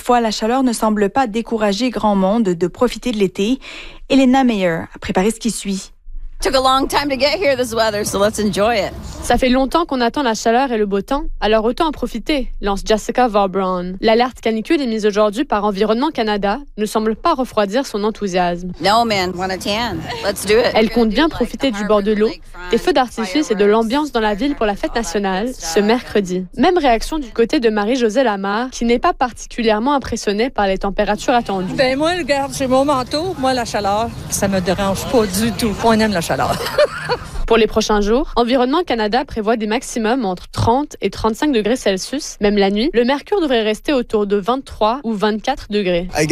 Toutefois, la chaleur ne semble pas décourager grand monde de profiter de l'été. Elena Meyer a préparé ce qui suit. Took a long time to get here, this weather, so let's enjoy it. Ça fait longtemps qu'on attend la chaleur et le beau temps, alors autant en profiter, lance Jessica Vaughn. L'alerte canicule émise aujourd'hui par Environnement Canada ne semble pas refroidir son enthousiasme. No man, want a tan. Let's do it. Elle compte bien profiter du bord de l'eau, des feux d'artifice et de l'ambiance dans la ville pour la fête nationale ce mercredi. Même réaction du côté de Marie-Josée Lamar, qui n'est pas particulièrement impressionnée par les températures attendues. Ben moi, regarde, j'ai mon manteau. Moi, la chaleur, ça me dérange pas du tout. On aime la chaleur. Pour les prochains jours, Environnement Canada prévoit des maximums entre 30 et 35 degrés Celsius. Même la nuit, le mercure devrait rester autour de 23 ou 24 degrés. On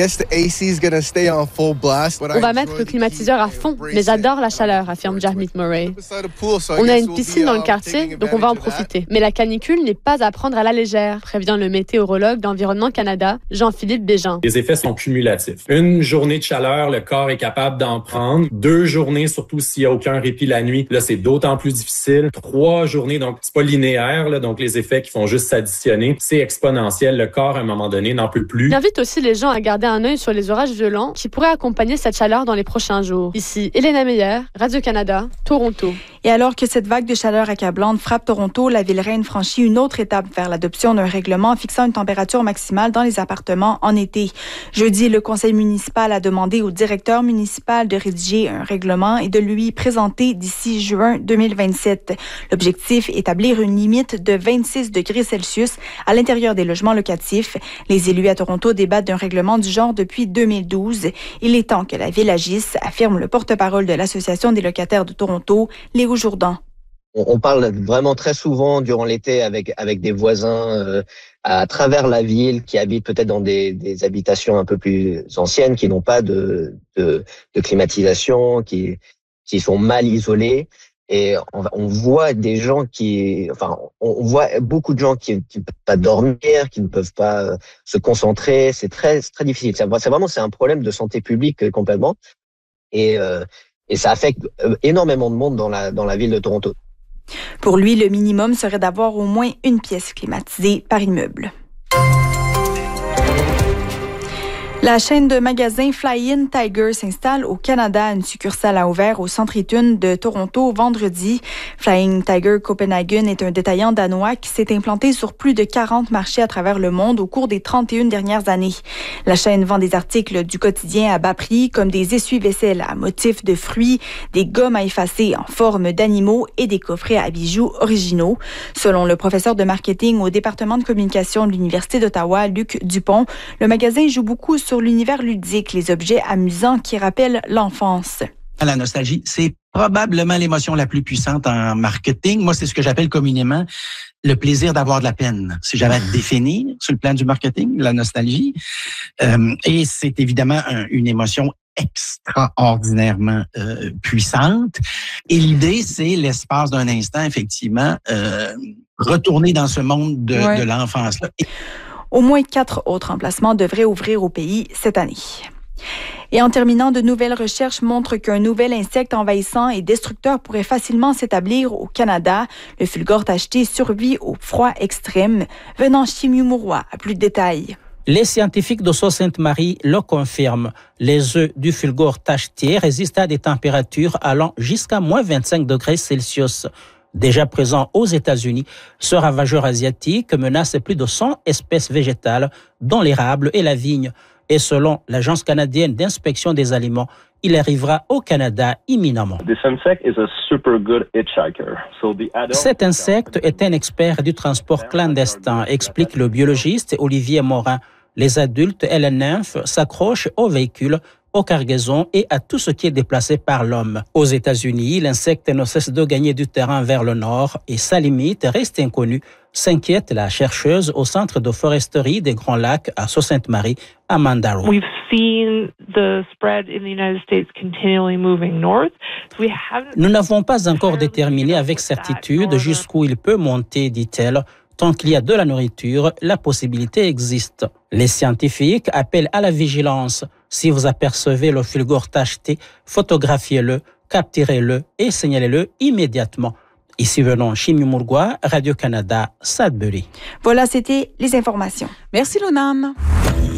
va mettre le climatiseur à fond, mais j'adore la chaleur, affirme Jarmit Murray. On a une piscine dans le quartier, donc on va en profiter. Mais la canicule n'est pas à prendre à la légère, prévient le météorologue d'Environnement Canada, Jean-Philippe Bégin. Les effets sont cumulatifs. Une journée de chaleur, le corps est capable d'en prendre. 2 journées, surtout s'il n'y a aucun répit la nuit, là, c'est d'autant plus difficile. 3 journées, donc c'est pas linéaire, là, donc les effets qui font juste s'additionner, c'est exponentiel. Le corps, à un moment donné, n'en peut plus. Il invite aussi les gens à garder un œil sur les orages violents qui pourraient accompagner cette chaleur dans les prochains jours. Ici, Elena Meyer, Radio-Canada, Toronto. Et alors que cette vague de chaleur accablante frappe Toronto, la ville-reine franchit une autre étape vers l'adoption d'un règlement fixant une température maximale dans les appartements en été. Jeudi, le conseil municipal a demandé au directeur municipal de rédiger un règlement et de lui présenter d'ici juin 2027. L'objectif, établir une limite de 26 degrés Celsius à l'intérieur des logements locatifs. Les élus à Toronto débattent d'un règlement du genre depuis 2012. Il est temps que la ville agisse, affirme le porte-parole de l'Association des locataires de Toronto, Léo Jourdan. On parle vraiment très souvent durant l'été avec des voisins à travers la ville qui habitent peut-être dans des habitations un peu plus anciennes, qui n'ont pas de climatisation, qui sont mal isolés. Et on voit des gens on voit beaucoup de gens qui ne peuvent pas dormir, qui ne peuvent pas se concentrer. C'est très difficile. C'est un problème de santé publique complètement. Et ça affecte énormément de monde dans la ville de Toronto. Pour lui, le minimum serait d'avoir au moins une pièce climatisée par immeuble. La chaîne de magasins Flying Tiger s'installe au Canada. Une succursale a ouvert au Centre Eaton de Toronto vendredi. Flying Tiger Copenhagen est un détaillant danois qui s'est implanté sur plus de 40 marchés à travers le monde au cours des 31 dernières années. La chaîne vend des articles du quotidien à bas prix comme des essuie-vaisselle à motifs de fruits, des gommes à effacer en forme d'animaux et des coffrets à bijoux originaux. Selon le professeur de marketing au département de communication de l'Université d'Ottawa, Luc Dupont, le magasin joue beaucoup sur l'univers ludique, les objets amusants qui rappellent l'enfance. La nostalgie, c'est probablement l'émotion la plus puissante en marketing. Moi, c'est ce que j'appelle communément le plaisir d'avoir de la peine. Si j'avais à définir sur le plan du marketing, la nostalgie. Et c'est évidemment une émotion extraordinairement puissante. Et l'idée, c'est l'espace d'un instant, effectivement, retourner dans ce monde de l'enfance-là. Au moins 4 autres emplacements devraient ouvrir au pays cette année. Et en terminant, de nouvelles recherches montrent qu'un nouvel insecte envahissant et destructeur pourrait facilement s'établir au Canada. Le fulgore tacheté survit au froid extrême. Venant Chimiumuroa, à plus de détails. Les scientifiques de Sault-Sainte-Marie le confirment. Les œufs du fulgore tacheté résistent à des températures allant jusqu'à moins 25 degrés Celsius. Déjà présent aux États-Unis, ce ravageur asiatique menace plus de 100 espèces végétales, dont l'érable et la vigne. Et selon l'Agence canadienne d'inspection des aliments, il arrivera au Canada imminemment. Cet insecte est un expert du transport clandestin, explique le biologiste Olivier Morin. Les adultes et les nymphes s'accrochent aux véhicules, aux cargaisons et à tout ce qui est déplacé par l'homme. Aux États-Unis, l'insecte ne cesse de gagner du terrain vers le nord et sa limite reste inconnue, s'inquiète la chercheuse au Centre de foresterie des Grands Lacs à Sault-Sainte-Marie, Amanda Rowe. Nous n'avons pas encore déterminé avec certitude jusqu'où il peut monter, dit-elle. Tant qu'il y a de la nourriture, la possibilité existe. Les scientifiques appellent à la vigilance. Si vous apercevez le fulgore tacheté, photographiez-le, capturez-le et signalez-le immédiatement. Ici venons Chimiumuroa, Radio-Canada, Sudbury. Voilà, c'était les informations. Merci, Lonam.